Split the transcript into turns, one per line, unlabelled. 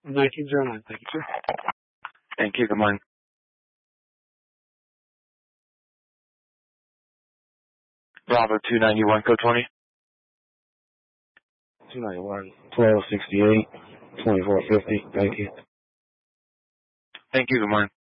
1909. Thank you, sir.
Thank you. Good morning. Bravo 291, code 20.
291, 1268, 2450. Thank you.
Thank you. Good morning.